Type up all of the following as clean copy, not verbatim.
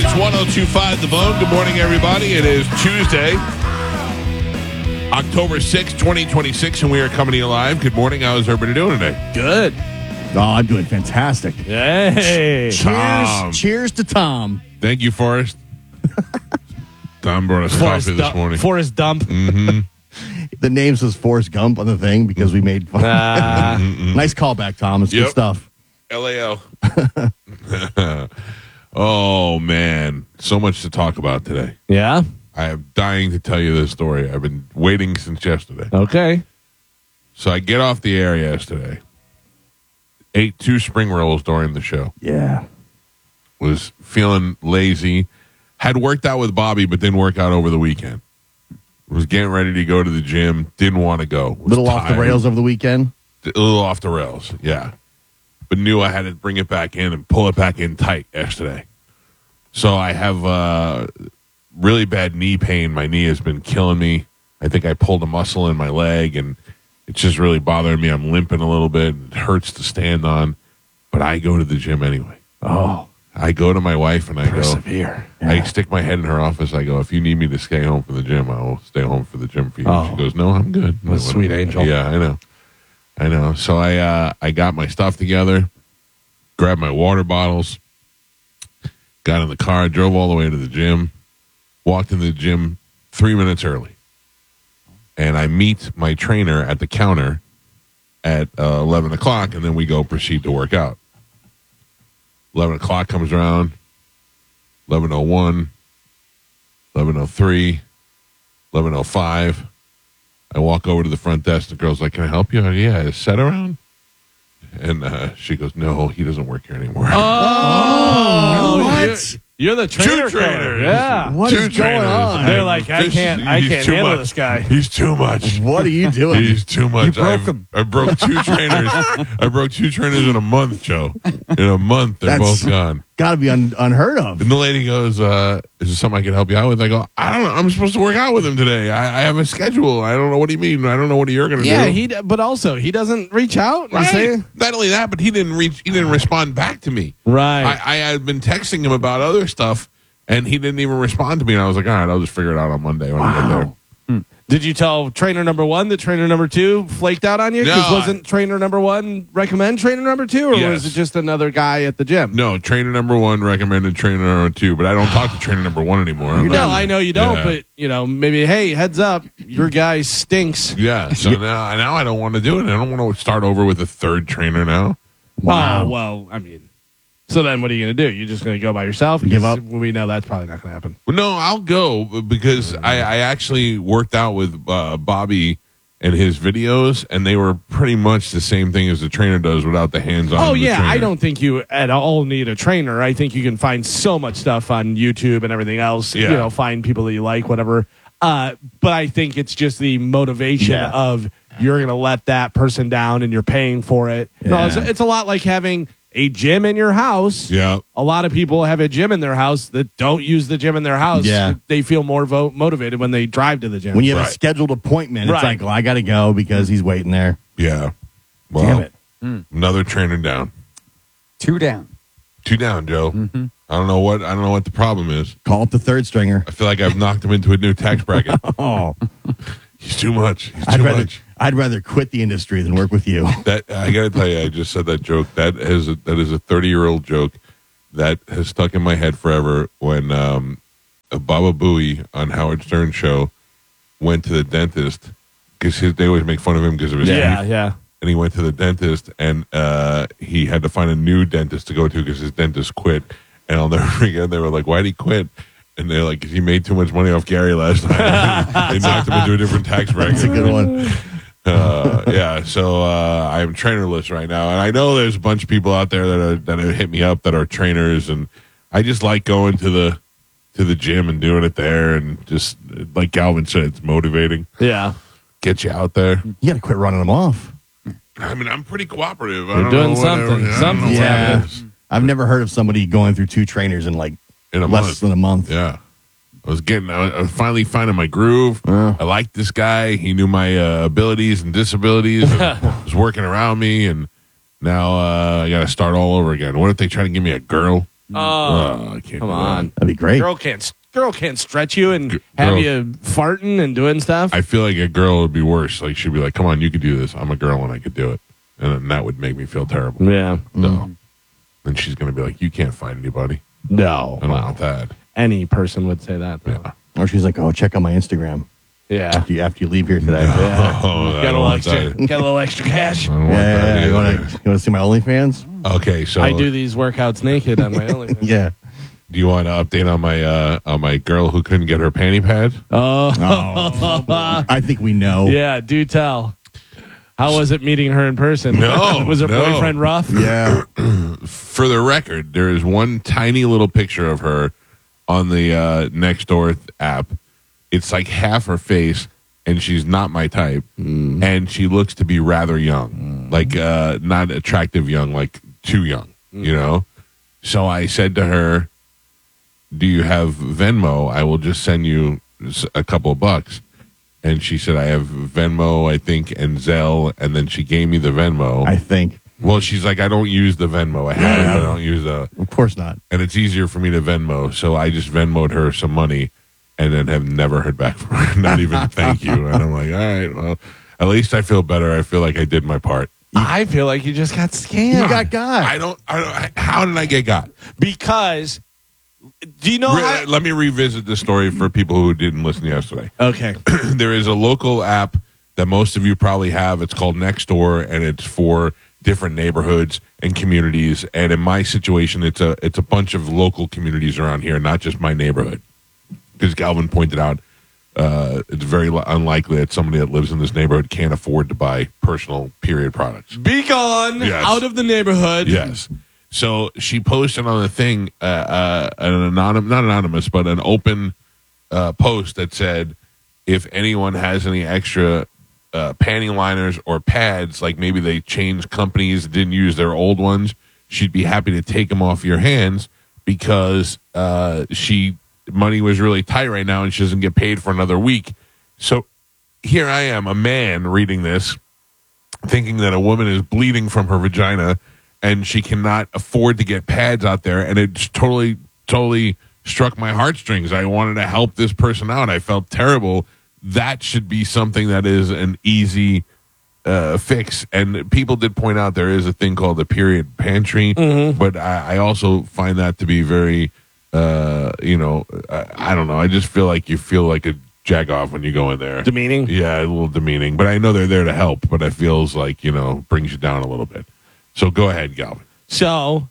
It's 102.5 The Bone. Good morning, everybody. It is Tuesday, October 6th, 2026, and we are coming to you live. Good morning. How's everybody doing today? Good. Oh, I'm doing fantastic. Hey. Tom. Cheers to Tom. Thank you, Forrest. Tom brought us coffee this morning. Forrest Dump. The name says Forrest Gump on the thing because we made fun. Nice callback, Tom. It's Yep. good stuff. LAL. Oh, man. So much to talk about today. Yeah? I am dying to tell you this story. I've been waiting since yesterday. Okay. So I get off the air yesterday, ate 2 spring rolls during the show, Yeah. was feeling lazy, had worked out with Bobby, but didn't work out over the weekend. Was getting ready to go to the gym, didn't want to go. Was Little off the tired. rails over the weekend. A little off the rails, yeah. But knew I had to bring it back in and pull it back in tight yesterday. So I have really bad knee pain. My knee has been killing me. I think I pulled a muscle in my leg, and it's just really bothering me. I'm limping a little bit. It hurts to stand on, but I go to the gym anyway. Oh. I go to my wife and I Persevere. go, I stick my head in her office. I go, if you need me to stay home for the gym, I will stay home for the gym for you. Oh. She goes, no, I'm good. What a sweet angel. Yeah, I know. So I got my stuff together, grabbed my water bottles, got in the car, drove all the way to the gym, walked into the gym 3 minutes early. And I meet my trainer at the counter at 11 o'clock, and then we go proceed to work out. 11 o'clock comes around, 11:01, 11:03, 11:05. I walk over to the front desk. The girl's like, can I help you? Yeah, is Seth around? And she goes, no, he doesn't work here anymore. Oh, What? You're the trainer. Two trainers. Yeah. What is going on? They're like, I can't He's too handle much. this guy. He's too much. What are you doing? He's too much. You broke him. I broke 2 trainers. I broke 2 trainers in a month, Joe. In a month, they're That's- both gone. Got to be unheard of. And the lady goes, is there something I can help you out with? I go, I don't know. I'm supposed to work out with him today. I have a schedule. I don't know what do you mean. I don't know what you're going to do. But also he doesn't reach out and Right. say, Not only that, but he didn't respond back to me. right. I had been texting him about other stuff, and he didn't even respond to me. And I was like, all right, I'll just figure it out on Monday when I get there. Did you tell trainer number 1 that trainer number 2 flaked out on you? Because No, wasn't trainer number 1 recommend trainer number 2, or Yes. was it just another guy at the gym? No, trainer number 1 recommended trainer number 2, but I don't talk to trainer number 1 anymore. I'm No, not- I know you don't, Yeah. but maybe hey, heads up, your guy stinks. Yeah, so now I don't want to do it. I don't want to start over with a 3rd trainer now. Wow. Well, I mean, so then what are you going to do? You're just going to go by yourself? Give up? We know that's probably not going to happen. Well, no, I'll go because I actually worked out with Bobby and his videos, and they were pretty much the same thing as the trainer does without the hands-on. Oh, of the yeah. trainer. I don't think you at all need a trainer. I think you can find so much stuff on YouTube and everything else. Yeah. Find people that you like, whatever. But I think it's just the motivation Yeah. of you're going to let that person down and you're paying for it. No, Yeah. it's a lot like having a gym in your house. Yeah. A lot of people have a gym in their house that don't use the gym in their house. Yeah. They feel more motivated when they drive to the gym. When you have Right. a scheduled appointment, it's Right. like, well, I got to go because he's waiting there. Yeah. Well, Damn it. Another trainer down. 2 down. 2 down, Joe. I don't know what the problem is. Call up the 3rd stringer. I feel like I've knocked him into a new tax bracket. Oh, He's too much. He's too much. I'd rather quit the industry than work with you. That I got to tell you, I just said that joke. That is a 30-year-old joke that has stuck in my head forever. When Baba Booey on Howard Stern show went to the dentist because they always make fun of him because of his teeth. yeah. And he went to the dentist, and he had to find a new dentist to go to because his dentist quit. And I'll never forget, they were like, why'd he quit? And they're like, 'cause he made too much money off Gary last time. They knocked him into a different tax bracket. That's a good one. Yeah, so I'm trainerless right now, and I know there's a bunch of people out there that have hit me up that are trainers, and I just like going to the gym and doing it there, and just like Galvin said, it's motivating. Yeah. Get you out there. You got to quit running them off. I mean, I'm pretty cooperative. You're doing something. Something's Yeah. happening. I've never heard of somebody going through 2 trainers in like In a less month. than a month. Yeah. I was finally finding my groove. I liked this guy. He knew my abilities and disabilities. And was working around me, and now I got to start all over again. What if they try to give me a girl? Oh, I can't come do that. on. That'd be great. Girl can't stretch you and have Girl. you farting and doing stuff. I feel like a girl would be worse. Like she'd be like, "Come on, you could do this. I'm a girl and I could do it," and then that would make me feel terrible. Yeah. No. Then she's gonna be like, "You can't find anybody." No. I don't want that. Any person would say that. Though. Yeah. Or she's like, "Oh, check out my Instagram Yeah. after you leave here today." Yeah. Oh, I Got a don't little want extra. that. Got a little extra cash. I don't want Yeah, that you either. want to see my OnlyFans? Okay, so I do these workouts naked on my OnlyFans. Yeah. do you want to update on my girl who couldn't get her panty pad? Oh. I think we know. Yeah. Do tell. How was it meeting her in person? No, Was her no. boyfriend rough? Yeah. For the record, there is one tiny little picture of her on the Nextdoor app. It's like half her face, and she's not my type, and she looks to be rather young, like not attractive young, like too young, you know. So I said to her, "Do you have Venmo? I will just send you a couple of bucks." And she said, "I have Venmo, I think, and Zelle." And then she gave me the Venmo. I think. Well, she's like, "I don't use the Venmo. I have it, but I don't use the." Of course not. And it's easier for me to Venmo, so I just Venmoed her some money, and then have never heard back from her. Not even thank you. And I'm like, all right, well, at least I feel better. I feel like I did my part. I feel like you just got scammed. You got God. I don't. How did I get got? Because, do you know how? Let me revisit the story for people who didn't listen yesterday. Okay. There is a local app that most of you probably have. It's called Nextdoor, and it's for different neighborhoods and communities. And in my situation, it's a bunch of local communities around here, not just my neighborhood. Because Galvin pointed out, it's very unlikely that somebody that lives in this neighborhood can't afford to buy personal period products. Be gone. Yes. Out of the neighborhood. Yes. So she posted on the thing an not anonymous, but an open post that said, if anyone has any extra panty liners or pads, like maybe they changed companies, didn't use their old ones, she'd be happy to take them off your hands because money was really tight right now and she doesn't get paid for another week. So here I am, a man reading this, thinking that a woman is bleeding from her vagina and she cannot afford to get pads out there. And it just totally struck my heartstrings. I wanted to help this person out. I felt terrible. That should be something that is an easy fix. And people did point out there is a thing called the period pantry, but I also find that to be very, I don't know. I just feel like you feel like a jack off when you go in there. Demeaning? Yeah, a little demeaning. But I know they're there to help, but it feels like, brings you down a little bit. So go ahead, Galvin. So,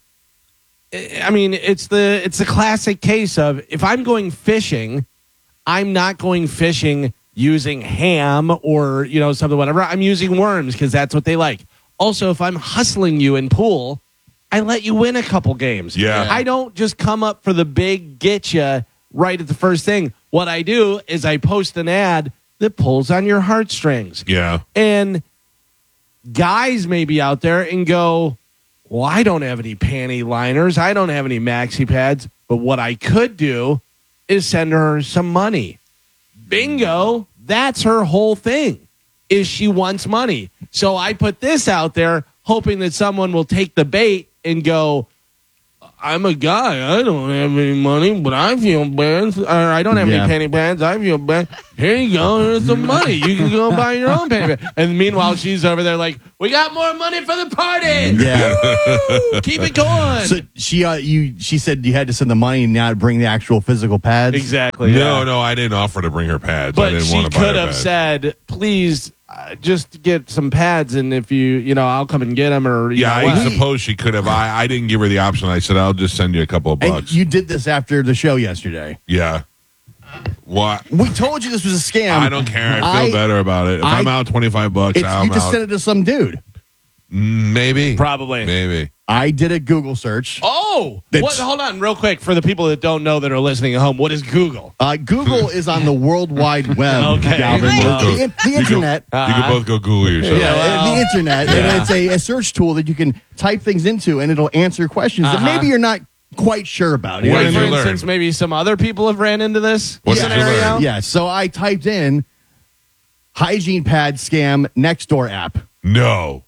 I mean, it's the classic case of if I'm going fishing, I'm not going fishing using ham or, something, whatever. I'm using worms because that's what they like. Also, if I'm hustling you in pool, I let you win a couple games. Yeah. I don't just come up for the big get you right at the first thing. What I do is I post an ad that pulls on your heartstrings. Yeah. And guys may be out there and go, well, I don't have any panty liners. I don't have any maxi pads. But what I could do is send her some money. Bingo. That's her whole thing, is she wants money. So I put this out there hoping that someone will take the bait and go, I'm a guy. I don't have any money, but I feel bad. Or I don't have any panty pads. I feel bad. Here you go. Here's some money. You can go buy your own panty pad. And meanwhile, she's over there like, we got more money for the party. Yeah. Woo! Keep it going. So she said you had to send the money and not bring the actual physical pads. Exactly. No, I didn't offer to bring her pads. I But didn't she want to buy could her have pads. said, please, just get some pads. And if I'll come and get them. Or, Yeah, know I what. suppose she could have. I didn't give her the option. I said, I'll just send you a couple of And bucks. you did this after the show yesterday. Yeah. What? We told you this was a scam. I don't care. I feel better about it. If I'm out $25, I'm you just out. sent it to some dude. Maybe. Probably. Maybe. I did a Google search. Oh, hold on real quick for the people that don't know that are listening at home. What is Google? Google is on the World Wide Web, Okay. Galvin. Right. The internet. You can both go Google yourself. Yeah, well, the internet. And it's a search tool that you can type things into, and it'll answer questions that maybe you're not quite sure about. What did For you learn? instance, maybe some other people have ran into this What did you scenario. learn? Yeah, so I typed in hygiene pad scam Nextdoor app. No.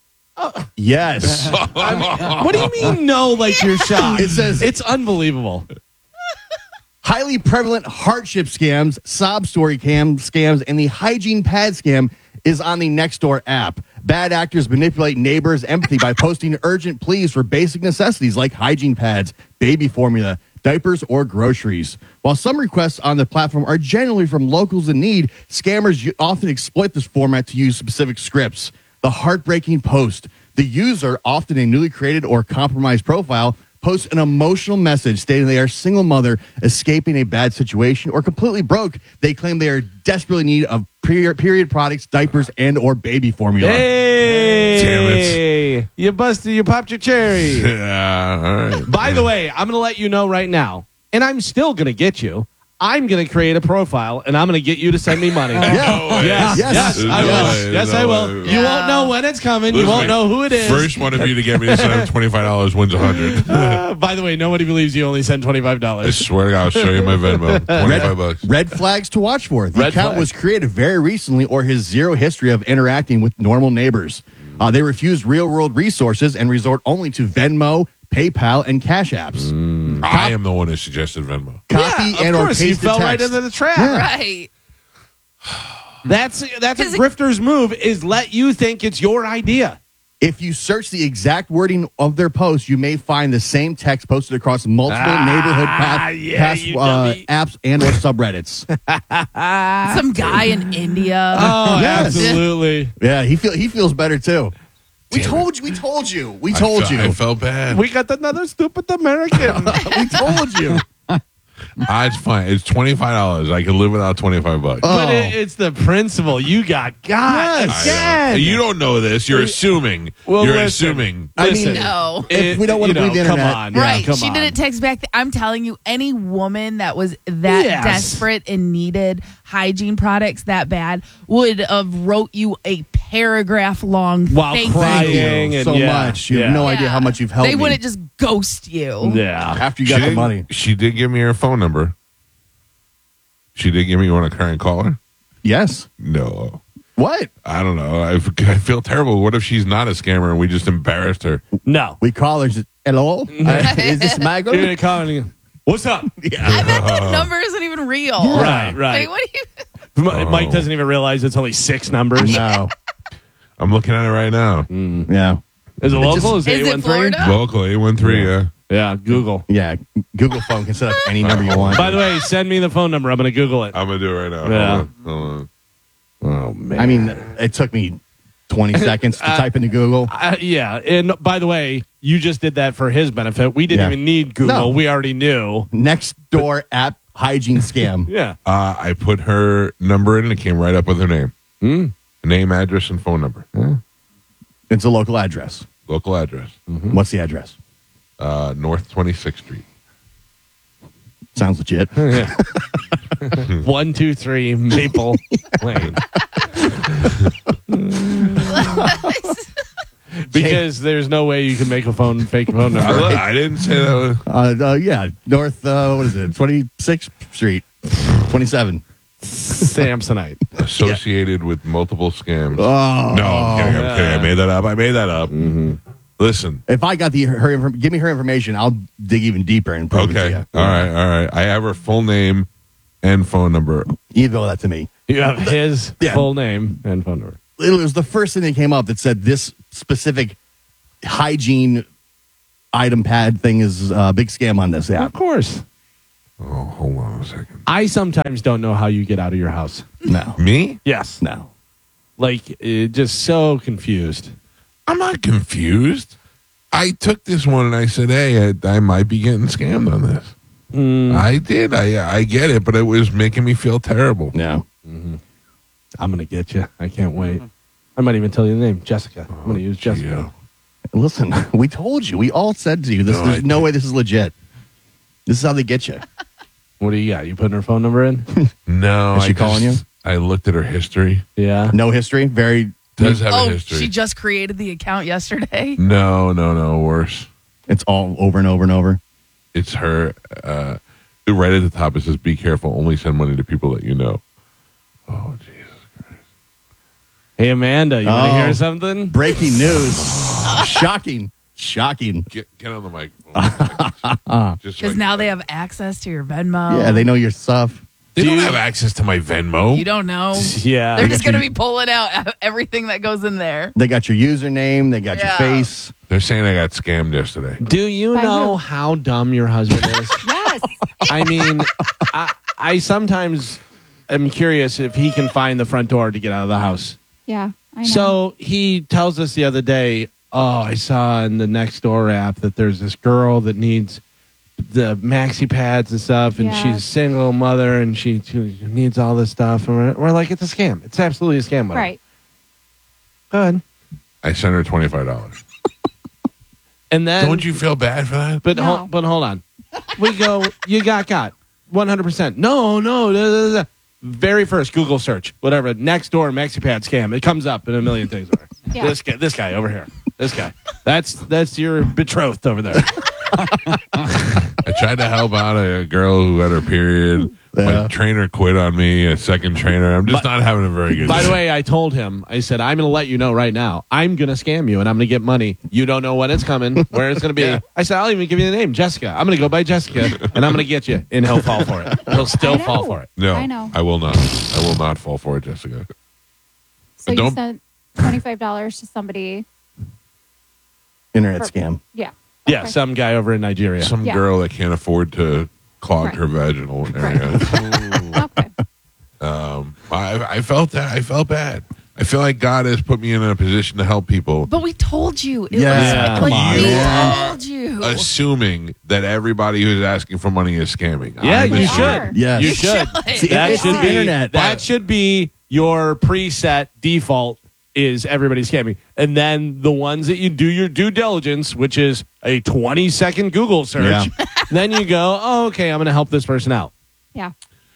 Yes. What do you mean no, like you're shocked? It says- it's unbelievable. Highly prevalent hardship scams, sob story scams, and the hygiene pad scam is on the Nextdoor app. Bad actors manipulate neighbors' empathy by posting urgent pleas for basic necessities like hygiene pads, baby formula, diapers, or groceries. While some requests on the platform are generally from locals in need, scammers often exploit this format to use specific scripts. The heartbreaking post. The user, often a newly created or compromised profile, posts an emotional message stating they are a single mother escaping a bad situation or completely broke. They claim they are desperately in need of period products, diapers, and or baby formula. Hey, you busted, you popped your cherry. Yeah, all right. By the way, I'm going to let you know right now, and I'm still going to get you. I'm going to create a profile, and I'm going to get you to send me money. Yeah. Yes, I will. Yes, I will. You won't know when it's coming. You won't know who it is. First one of you to get me to send $25 wins $100. By the way, nobody believes you only send I $25. swear to God, I'll show you my Venmo. $25. Red flags to watch for. The Red account flag. was created very recently or has zero history of interacting with normal neighbors. They refuse real-world resources and resort only to Venmo, PayPal, and Cash apps. I am the one who suggested Venmo. Copy Yeah, and of or course, paste you the fell right text. into the trap. Yeah. Right. That's a 'Cause it- grifter's move is let you think it's your idea. If you search the exact wording of their post, you may find the same text posted across multiple neighborhood apps and or subreddits. Some guy in India. Oh, Yes. absolutely. Yeah, he feels better too. We told you. I felt bad. We got another stupid American. We told you. It's fine. It's $25. I can live without $25. But Oh. it's the principle. You got Yes. again. You don't know this. You're assuming. Well, You're listen. assuming. I mean, Listen, No. if we don't want to believe the internet, come on, yeah, Right. come She on. didn't text back. I'm telling you, any woman that was that Yes. desperate and needed hygiene products that bad would have wrote you a paragraph long While thank crying. you. and so yeah, much. You have yeah. no idea how much you've helped They me wouldn't just ghost you. Yeah. after you got the money. She did give me her phone number. She did give me. You want to try and call her? Yes. No. What? I don't know. I feel terrible. What if she's not a scammer and we just embarrassed her? No. We call her. Hello? Is this You're Michael? going to call and what's up? I bet that number isn't even real. Right, right. Like, what do you? Mike doesn't even realize it's only 6 numbers. No. I'm looking at it right now. Yeah. Is it local? Is it 813? Florida? Local 813. Yeah. Yeah, Google. Yeah. Google phone can set up any number you want. By the way, send me the phone number. I'm going to Google it. I'm gonna do it right now. Yeah. Hold on. Oh, man. I mean, it took me 20 seconds to type into Google. Yeah. And by the way, you just did that for his benefit. We didn't Yeah. even need Google. No. We already knew. Next door app hygiene scam. Yeah. I put her number in and it came right up with her name. Name, address, and phone number. It's a local address. Local address. What's the address? North 26th Street. Sounds legit. 123 Maple Lane. Because there's no way you can make a fake phone number. I didn't say that. Yeah. North, what is it? 26th Street. 27. Samsonite. Associated with multiple scams. Oh. No, I'm kidding. I made that up. Listen. If I got give me her information, I'll dig even deeper and prove it to Okay. you. All right. I have her full name and phone number. Email that to me. You have his Yeah. full name and phone number. It was the first thing that came up that said this specific hygiene item pad thing is a big scam on this Of app. course. Oh, hold on a second. I sometimes don't know how you get out of your house. No. Me? Yes. No. Like, just so confused. I'm not confused. I took this one and I said, hey, I might be getting scammed on this. I did. I get it, but it was making me feel terrible. No. I'm going to get you. I can't wait. I might even tell you the name. Jessica. I'm going to use Jessica. Listen, we told you. We all said to you, there's no way this is legit. This is how they get you. What do you got? You putting her phone number in? No. Is she calling you? I looked at her history. Yeah. No history. Very. Does have a Oh, history. she just created the account yesterday. No. Worse. It's all over and over and over. It's her. Right at the top, it says, be careful. Only send money to people that you know. Oh, Jesus Christ. Hey, Amanda, you want to Oh. hear something? Breaking news. Shocking. Get on the microphone. Just Because like now that. they have access to your Venmo. Yeah, they know your stuff. They don't have access to my Venmo. You don't know. Yeah. They're just going to be pulling out everything that goes in there. They got your username. They got your Yeah. face. They're saying I got scammed yesterday. Do you By know who? how dumb your husband is? Yes. I mean, I sometimes am curious if he can find the front door to get out of the house. Yeah. I know. So he tells us the other day, I saw in the Nextdoor app that there's this girl that needs the maxi pads and stuff, and Yeah. she's a single mother, and she needs all this stuff. And we're like, it's a scam. It's absolutely a scam. Buddy. Right. Good. I sent her $25. And then, Don't you feel bad for that? but No. but hold on. We go, you got 100%. No. Da. Very first Google search, whatever, Nextdoor MaxiPad scam. It comes up in a million things. Yeah. This guy over here. This guy. That's your betrothed over there. I tried to help out a girl who had her period. Yeah. My trainer quit on me, a second trainer. I'm just not having a very good By day. the way, I told him, I said, I'm going to let you know right now. I'm going to scam you and I'm going to get money. You don't know when it's coming, where it's going to be. Yeah. I said, I'll even give you the name, Jessica. I'm going to go by Jessica and I'm going to get you. And he'll fall for it. He'll still I know. fall for it. No, I know. I will not. I will not fall for it, Jessica. So you Don't- sent $25 to somebody. Internet For- scam. Yeah. Yeah, Okay. some guy over in Nigeria. Some Yeah. girl that can't afford to clog Right. her vaginal area. Okay. I felt that. I felt bad. I feel like God has put me in a position to help people, But we told you. It Yeah, was, come like, on. we Yeah. told you. assuming that everybody who's asking for money is scamming. Yeah, I'm you They should. are. Yes. You should. See, That it's should the be internet. That should be your preset default. Is everybody scamming? And then the ones that you do your due diligence, which is a 20-second Google search, then you go, oh, okay, I'm going to help this person out. Yeah.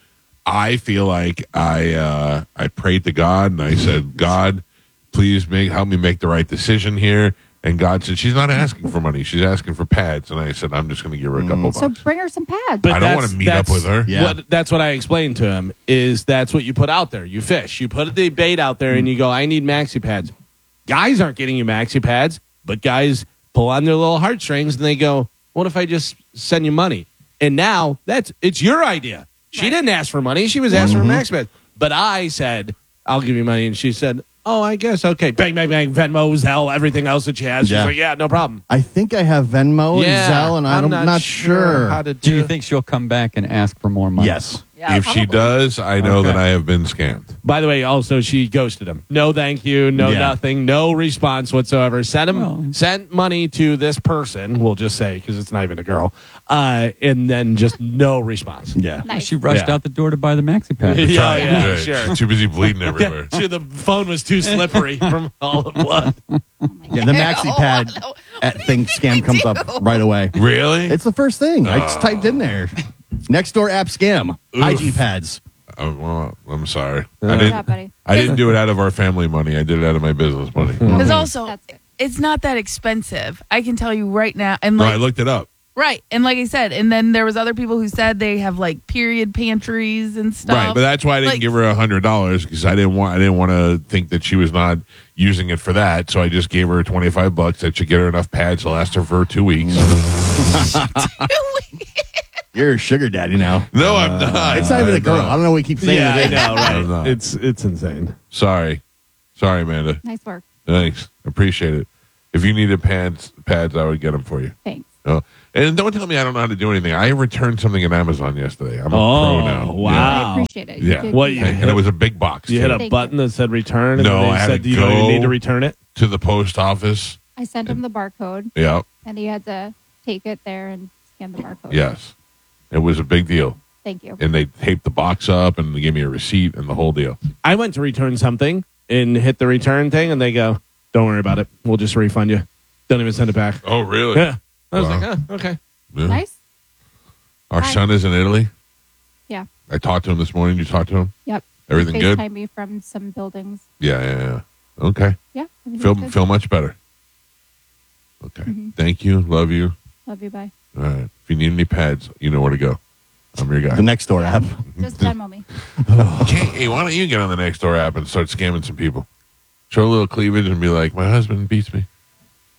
I feel like I prayed to God and I said, God, please help me make the right decision here. And God said, she's not asking for money. She's asking for pads. And I said, I'm just going to give her a couple So bucks. bring her some pads. But I don't want to meet up with her. Yeah. That's what I explained to him, is that's what you put out there. You fish. You put the bait out there and you go, I need maxi pads. Guys aren't getting you maxi pads, but guys pull on their little heartstrings and they go, what if I just send you money? And now it's your idea. She didn't ask for money. She was asking for maxi pads. But I said, I'll give you money. And she said, oh, I guess. Okay. Bang, bang, bang. Venmo, Zelle, everything else that she has. She's Yeah. like, yeah, no problem. I think I have Venmo and Zelle, and I'm not sure. how to Do you do. think she'll come back and ask for more money? Yes. Yeah, If she probably. does, I know Okay. that I have been scammed. By the way, also she ghosted him. No, thank you. No, Yeah. nothing. No response whatsoever. Well- Sent money to this person. We'll just say because it's not even a girl. And then just no response. Yeah. Nice. She rushed Yeah. out the door to buy the maxi pad. Yeah, yeah, Right. sure. Too busy bleeding everywhere. Sure, the phone was too slippery from all the blood. Yeah, the maxi pad thing scam comes up right away. Really? It's the first thing. I just typed in there. Nextdoor app scam. Hygiene pads. Well, I'm sorry. Good job, buddy. I didn't do it out of our family money. I did it out of my business money. Because also, That's good. it's not that expensive. I can tell you right now. And No, like, I looked it up. right. And like I said, and then there was other people who said they have like period pantries and stuff. Right, but that's why I didn't Like- give her $100 because I didn't want to think that she was not using it for that. So I just gave her $25 that should get her enough pads to last her for 2 weeks. You're a sugar daddy now. No, I'm not. It's not even a I'm girl. not. I don't know what we keep saying. Yeah, I it is. know, I'm not. right? It's insane. Sorry, Amanda. Nice work. Thanks, appreciate it. If you needed pads, I would get them for you. Thanks. Oh, and don't tell me I don't know how to do anything. I returned something at Amazon yesterday. I'm a Oh, pro now. wow. I appreciate it. You Yeah. did What good. you- Yeah. And it was a big box. You too. hit a Thank button that said return, and No, then I they had said, to you don't even go- need to return it. to the post office. I sent him the barcode, Yeah. and he had to take it there and scan the barcode. Yes. It was a big deal. Thank you. And they taped the box up and they gave me a receipt and the whole deal. I went to return something and hit the return thing, and they go, don't worry about it. We'll just refund you. Don't even send it back. Oh, really? Yeah. I was Wow. like, okay. Yeah. Nice. Our Hi. son is in Italy. Yeah. I talked to him this morning. You talked to him? Yep. Everything He good? FaceTimed me from some buildings. Yeah. Okay. Yeah. everything's good. Feel much better. Okay. Mhm. Thank you. Love you. Love you. Bye. All right. If you need any pads, you know where to go. I'm your guy. The Nextdoor app. Just Venmo me. Hey, why don't you get on the Nextdoor app and start scamming some people? Show a little cleavage and be like, my husband beats me.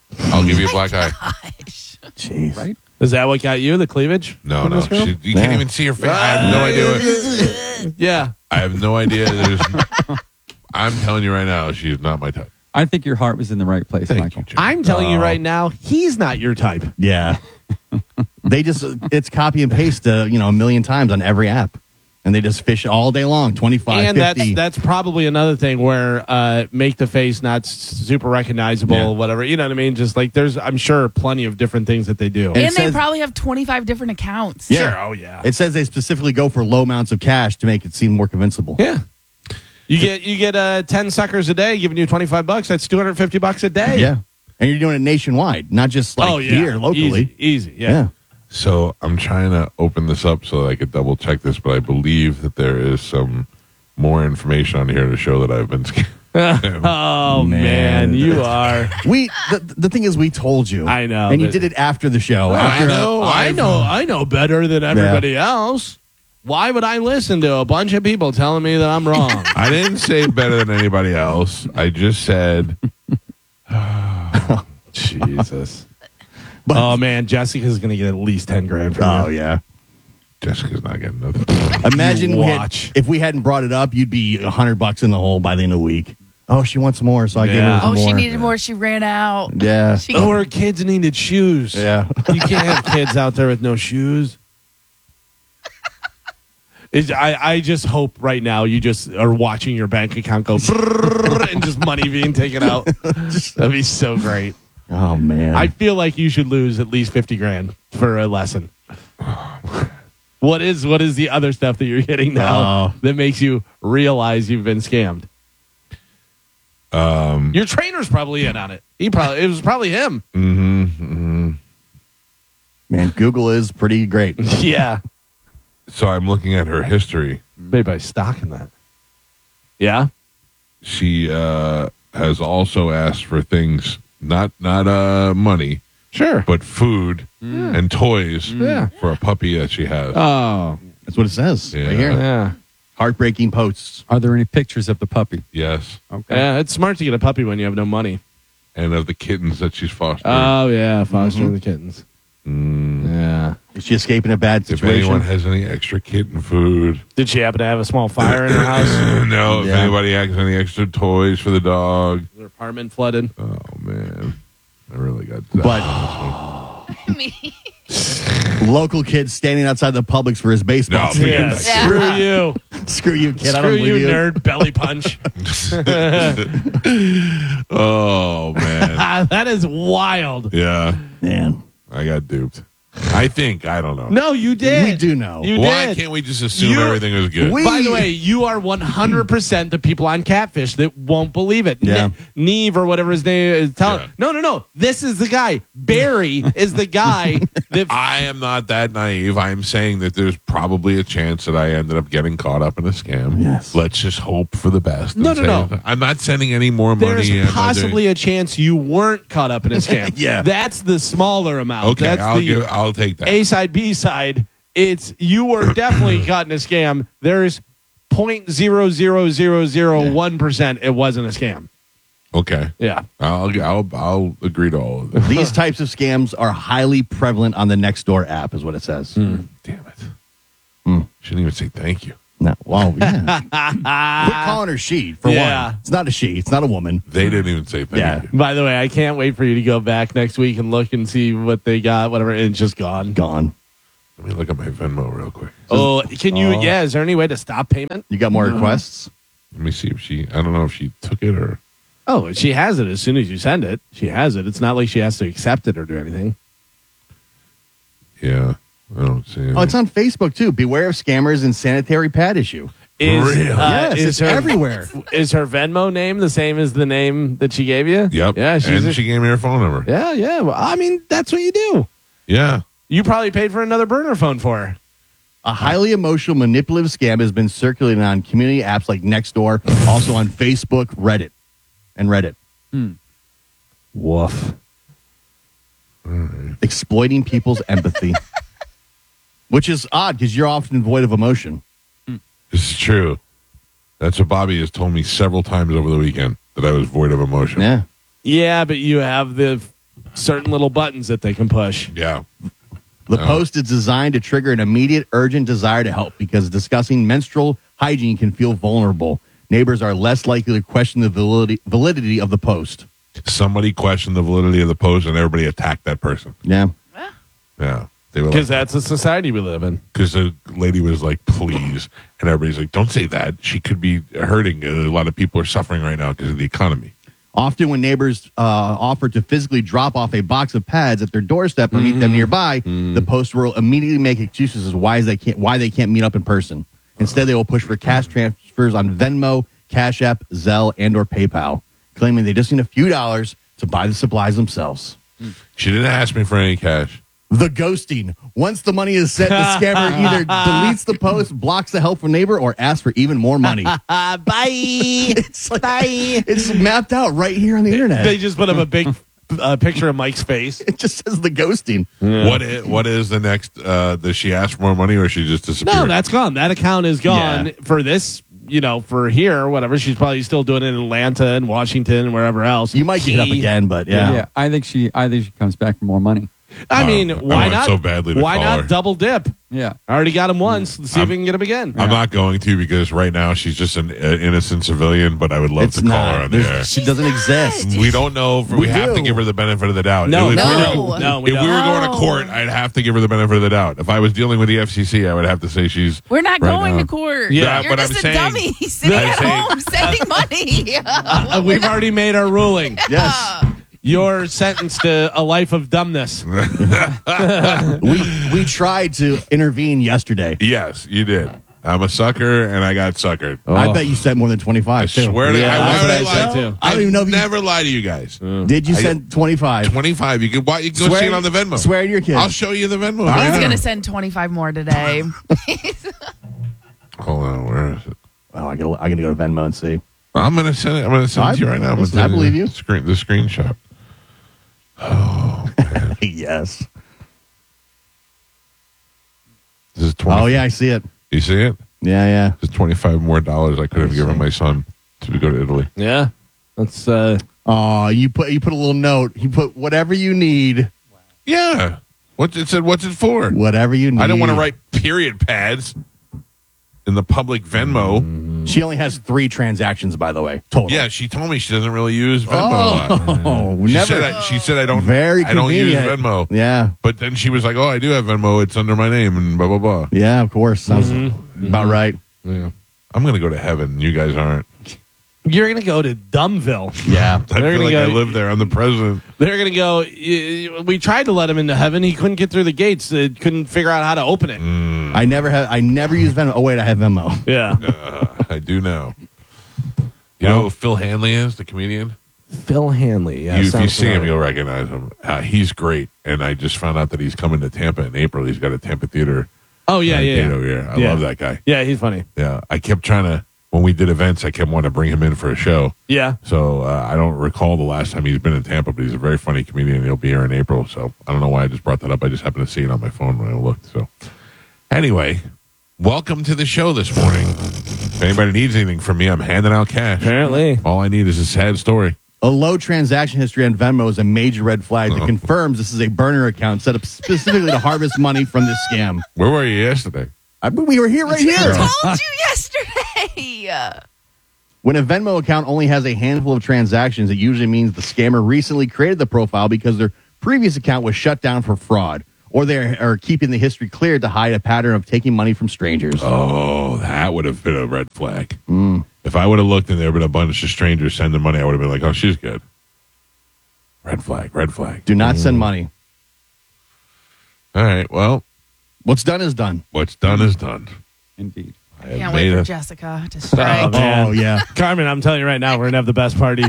I'll give you a black eye. Jeez. Right? Is that what got you the cleavage? No, from no. this girl? You can't even see her face. I have no idea. Yeah. I have no idea. I'm telling you right now, she's not my type. I think your heart was in the right place, Thank Michael. you, Jim. I'm telling you right now, he's not your type. Yeah. It's copy and paste, a million times on every app. And they just fish all day long, 25, And 50. that's probably another thing where make the face not super recognizable, Yeah. whatever. You know what I mean? Just like there's, I'm sure, plenty of different things that they do. And And it they says- probably have 25 different accounts. Yeah. Sure. Oh, yeah. It says they specifically go for low amounts of cash to make it seem more convincible. Yeah. You get 10 suckers a day giving you $25. That's $250 a day. Yeah. And you're doing it nationwide, not just like here locally. Easy. Yeah. Yeah. So I'm trying to open this up so that I could double check this, but I believe that there is some more information on here to show that I've been scammed. Oh Man. man, you are. The thing is, we told you. I know, And you but- did it after the show. I know. I know better than everybody else. Why would I listen to a bunch of people telling me that I'm wrong? I didn't say better than anybody else. I just said Jesus. But- Oh man, Jessica's gonna get at least 10 grand from Oh, you. yeah. Jessica's not getting nothing. Imagine watch. if we hadn't brought it up, you'd be $100 in the hole by the end of the week. Oh, she wants more, so I gave her Yeah. some Oh, more. she needed more. She ran out. Yeah. She, Oh, her kids needed shoes. Yeah. You can't have kids out there with no shoes. I just hope right now you just are watching your bank account go brrrr and just money being taken out. That'd be so great. Oh, man. I feel like you should lose at least 50 grand for a lesson. What is the other stuff that you're getting now that makes you realize you've been scammed? Your trainer's probably in on it. It was probably him. Man, Google is pretty great. Yeah. So I'm looking at her history. Maybe by stocking that. Yeah. She has also asked for things, not money, Sure. but food and toys Yeah. for a puppy that she has. Oh. That's what it says Yeah. right here. Yeah. Heartbreaking posts. Are there any pictures of the puppy? Yes. Okay. Yeah, it's smart to get a puppy when you have no money. And of the kittens that she's fostering. Oh yeah, fostering the kittens. Yeah. Is she escaping a bad If situation? anyone has any extra kitten food. Did she happen to have a small fire in her house? No, if Yeah. anybody has any extra toys for the dog. Her apartment flooded. Oh, man. I really got But local kid standing outside the Publix for his baseball No, team. Yeah. Screw you. Screw you, kid. I Screw don't you, believe you. nerd belly punch. Oh, man. That is wild. Yeah. Man. I got duped. I think. I don't know. No, you did. We do know. You Why did. can't we just assume You- everything is good? By the way, you are 100% the people on Catfish that won't believe it. Yeah. Neve or whatever his name is. Yeah. No. This is the guy. Barry is the guy that. I am not that naive. I'm saying that there's probably a chance that I ended up getting caught up in a scam. Yes. Let's just hope for the best. and No. say- I'm not sending any more There's money. I'm not possibly a chance you weren't caught up in a scam. Yeah. That's the smaller amount. doing- okay. That's I'll take that. A side, B side. It's you were definitely caught in a scam. There's 0.00001% it wasn't a scam. Okay. Yeah. I'll agree to all of this. These types of scams are highly prevalent on the Nextdoor app, is what it says. Damn it. Shouldn't even say thank you. No, well, yeah. Quit calling her she, for Yeah. one. It's not a she. It's not a woman. They didn't even say thank Yeah. you. By the way, I can't wait for you to go back next week and look and see what they got, whatever, and it's just gone. Gone. Let me look at my Venmo real quick. Oh, can you? Yeah, is there any way to stop payment? You got more requests? Let me see if I don't know if she took it or. Oh, she has it as soon as you send it. She has it. It's not like she has to accept it or do anything. Yeah. I don't see it. Oh, it's on Facebook, too. Beware of scammers and sanitary pad issue. Really? Yes, it's everywhere. Is her Venmo name the same as the name that she gave you? Yep. Yeah, and she gave me her phone number. yeah. Well, I mean, that's what you do. Yeah. You probably paid for another burner phone for her. A highly emotional, manipulative scam has been circulating on community apps like Nextdoor, also on Facebook, Reddit, and Reddit. Woof. Exploiting people's empathy. Which is odd because you're often void of emotion. This is true. That's what Bobby has told me several times over the weekend, that I was void of emotion. Yeah. Yeah, but you have the certain little buttons that they can push. Yeah. The post is designed to trigger an immediate, urgent desire to help because discussing menstrual hygiene can feel vulnerable. Neighbors are less likely to question the validity of the post. Somebody questioned the validity of the post and everybody attacked that person. Yeah. Yeah. They were Because like, that's the society we live in. because the lady was like, please. And everybody's like, don't say that. She could be hurting. A lot of people are suffering right now because of the economy. Often when neighbors offer to physically drop off a box of pads at their doorstep or meet them nearby, the post will immediately make excuses as why they can't meet up in person. Instead, they will push for cash transfers on Venmo, Cash App, Zelle, and or PayPal, claiming they just need a few dollars to buy the supplies themselves. She didn't ask me for any cash. The ghosting. Once the money is sent, the scammer either deletes the post, blocks the helpful neighbor, or asks for even more money. Bye. It's like, Bye. it's mapped out right here on the internet. They just put up a big picture of Mike's face. It just says the ghosting. What is the next? Does she ask for more money or she just disappeared? No, that's gone. That account is gone Yeah. for this. For here or whatever. She's probably still doing it in Atlanta and Washington and wherever else. You might get it up again, but yeah. I think she comes back for more money. I mean, I why want not? so badly to why call not her. double dip? Yeah. I already got him once. Let's see if we can get him again. I'm not going to because right now she's just an innocent civilian, but I would love It's to call not. her on the air. There's- She doesn't exist. We don't know. We have to do. give her the benefit of the doubt. No, If no, we were- no. we If we don't. were going to court, I'd have to give her the benefit of the doubt. If I was dealing with the FCC, I would have to say she's. We're not right going now. to court. Yeah, You're but just I'm a saying- dummy sitting I'm at saying- home sending money. We've already made our ruling. Yes. You're sentenced to a life of dumbness. We tried to intervene yesterday. Yes, you did. I'm a sucker, and I got suckered. I bet you sent more than 25. I too. swear to Yeah, God, that's why would what I I lie? said, too. I don't even know if you- never lie to you guys. Did you send 25? 25. You can go see it on the Venmo. Swear to your kid. I'll show you the Venmo. right. right He's now. going to send 25 more today. Hold on, where is it? Oh, I gotta go to Venmo and see. I'm gonna send it. I'm gonna send it to you right now. I'm gonna I send believe you. The screenshot. Yes. This is 20. Oh yeah, I see it. You see it? Yeah. This is $25 more I could have given my son to go to Italy. Yeah. That's Oh, you put a little note. You put whatever you need. Yeah. What's it for? Whatever you need. I don't want to write period pads in the public Venmo. She only has 3 transactions, by the way. Total. Yeah, she told me she doesn't really use Venmo a lot. Oh, She never. said I don't. Very I don't use convenient. Venmo. Yeah. But then she was like, "Oh, I do have Venmo. It's under my name and blah blah blah." Yeah, of course. Sounds about right. Yeah. I'm gonna go to heaven. You guys aren't. you're gonna go to Dumbville. Yeah. I They're feel gonna like go- I live there. I'm the president. They're gonna go. We tried to let him into heaven. He couldn't get through the gates. They couldn't figure out how to open it. I never use Venmo. Oh wait, I have Venmo. Yeah. I do know. You know who Phil Hanley is, the comedian? Phil Hanley. Yeah. If you sounds see him, familiar. you'll recognize him. He's great. And I just found out that he's coming to Tampa in April. He's got a Tampa theater. Oh yeah, yeah. Over here. I Yeah. love that guy. Yeah, he's funny. Yeah. I kept trying to, when we did events, I kept wanting to bring him in for a show. Yeah. So I don't recall the last time he's been in Tampa, but he's a very funny comedian. He'll be here in April. So I don't know why I just brought that up. I just happened to see it on my phone when I looked. So anyway, welcome to the show this morning. If anybody needs anything from me, I'm handing out cash. Apparently. All I need is a sad story. A low transaction history on Venmo is a major red flag that confirms this is a burner account set up specifically to harvest money from this scam. Where were you yesterday? We were here right here. Told you yesterday. When a Venmo account only has a handful of transactions, it usually means the scammer recently created the profile because their previous account was shut down for fraud, or they are keeping the history cleared to hide a pattern of taking money from strangers. Oh, that would have been a red flag. If I would have looked and there been a bunch of strangers sending money, I would have been like, oh, she's good. Red flag, red flag. Do not send money. All right, well, What's done is done. what's done is done. Indeed. I have Can't made wait for a- Jessica to strike. Oh, man. Oh, yeah. Carmen, I'm telling you right now, we're gonna have the best party.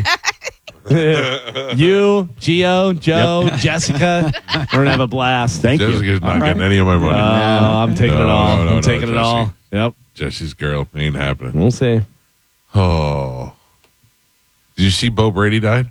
You, Gio, Joe, Jessica, we're gonna have a blast. Thank you. Jessica's not getting any of my money. I'm taking it No, all. no, no, I'm taking no, it all. Jesse. Yep. Jesse's girl ain't happening. We'll see. Oh. Did you see Bo Brady died?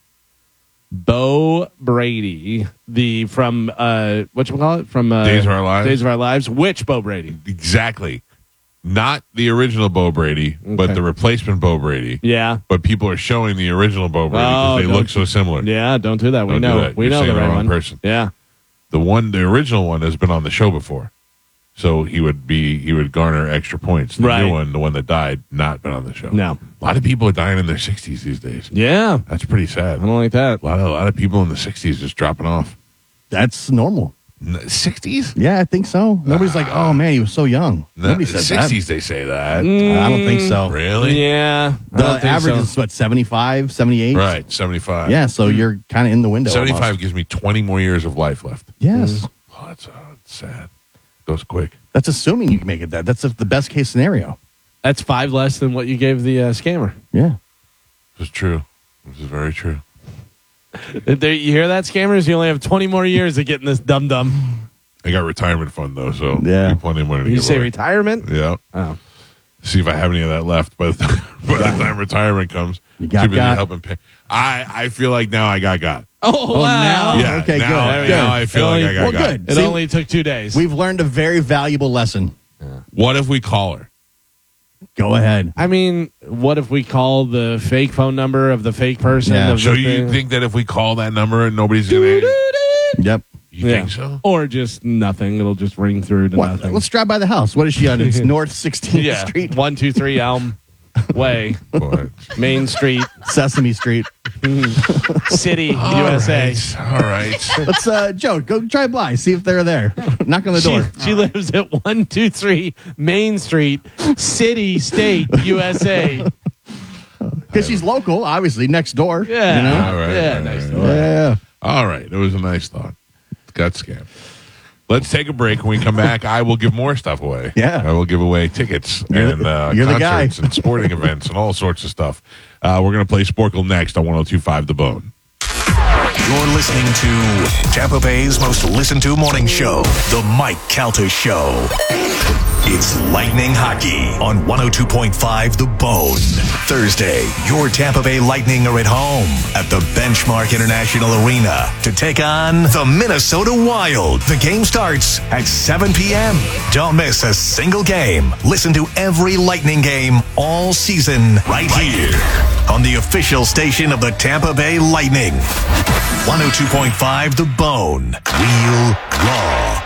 Bo Brady, from whatchamacallit? From Days of Our Lives? Days of Our Lives. Which Bo Brady? Exactly. Not the original Bo Brady, but Okay. the replacement Bo Brady. Yeah. But people are showing the original Bo Brady Oh, because they don't- look so similar. Yeah, don't do that. We Don't do know. that. We You're know saying the the right wrong one. person. Yeah. The original one has been on the show before. So he would garner extra points. The Right. new one, the one that died, not been on the show. No. A lot of people are dying in their 60s these days. Yeah. That's pretty sad. I don't like that. A lot of people in the 60s just dropping off. That's normal. 60s? Yeah, I think so. Nobody's like, oh man, he was so young. Nobody the says 60s they say that. that. I don't think so. Really? Yeah. I The don't think average so. is what, 75, 78? Right, 75. Yeah, so you're kind of in the window. 75 almost. gives me 20 more years of life left. Yes. Oh, that's sad. Goes quick. That's assuming you can make it that. That's the best case scenario. That's 5 less than what you gave the scammer. Yeah. This is true. This is very true. There, you hear that, scammers? You only have 20 more years of getting this dum-dum. I got retirement fund, though, so Yeah. plenty of money to You give say away. retirement? Yeah. Oh. See if I have any of that left by the time retirement comes. You got Too busy got. helping pay. I feel like now I got. Oh, wow. now? Yeah. Okay, now, good. Now I feel like I got. Well, good. It See, only took 2 days. We've learned a very valuable lesson. What if we call her? Go ahead. I mean, what if we call the fake phone number of the fake person? Yeah. Of So the you thing? think that if we call that number and nobody's gonna, Yep. you Yeah. think so? Or just nothing. It'll just ring through to What? nothing. Let's drive by the house. What is she on? It's North 16th yeah. Street, 123 Elm Way, Boy. Main Street, Sesame Street. City, USA. All right. Let's, Joe, go drive by. See if they're there. Knock on the door. She lives at 123 Main Street, City, State, USA. Because she's local, obviously, next door. Yeah. You know? All right, Yeah, all right, nice all door. right. Yeah. All right. It was a nice thought. Got scammed. Let's take a break. When we come back, I will give more stuff away. Yeah. I will give away tickets You're and you're the guy. concerts and sporting events and all sorts of stuff. We're going to play Sporkle next on 102.5 The Bone. You're listening to Tampa Bay's most listened to morning show, The Mike Calta Show. It's Lightning Hockey on 102.5 The Bone. Thursday, your Tampa Bay Lightning are at home at the Benchmark International Arena to take on the Minnesota Wild. The game starts at 7 p.m. Don't miss a single game. Listen to every Lightning game all season right here on the official station of the Tampa Bay Lightning. 102.5 The Bone. Real, raw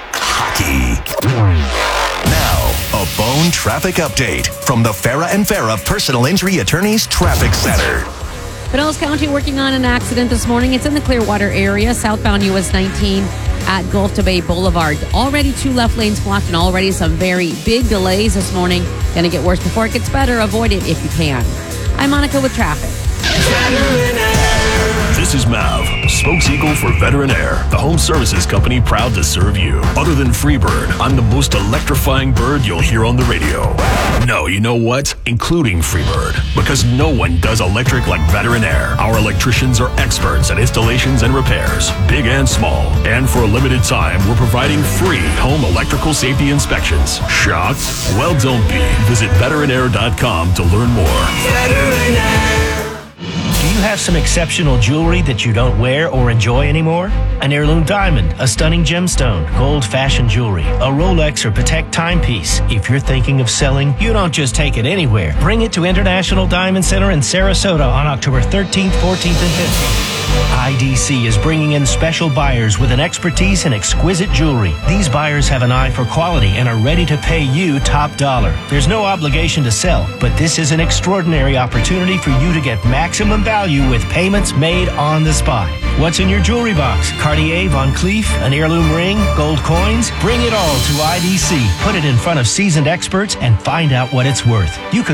hockey. Now, a Bone traffic update from the Farah and Farah Personal Injury Attorneys Traffic Center. Pinellas County working on an accident this morning. It's in the Clearwater area, southbound US 19 at Gulf to Bay Boulevard. Already 2 left lanes blocked and already some very big delays this morning. Going to get worse before it gets better. Avoid it if you can. I'm Monica with traffic. This is Mav, spokeseagle for Veteran Air, the home services company proud to serve you. Other than Freebird, I'm the most electrifying bird you'll hear on the radio. No, you know what? Including Freebird, because no one does electric like Veteran Air. Our electricians are experts at installations and repairs, big and small. And for a limited time, we're providing free home electrical safety inspections. Shocked? Well, don't be. Visit veteranair.com to learn more. Do you have some exceptional jewelry that you don't wear or enjoy anymore? An heirloom diamond, a stunning gemstone, gold fashion jewelry, a Rolex or Patek timepiece. If you're thinking of selling, you don't just take it anywhere. Bring it to International Diamond Center in Sarasota on October 13th, 14th, and 15th. IDC is bringing in special buyers with an expertise in exquisite jewelry. These buyers have an eye for quality and are ready to pay you top dollar. There's no obligation to sell, but this is an extraordinary opportunity for you to get maximum value with payments made on the spot. What's in your jewelry box? Cartier, Von Cleef, an heirloom ring, gold coins? Bring it all to IDC. Put it in front of seasoned experts and find out what it's worth. You could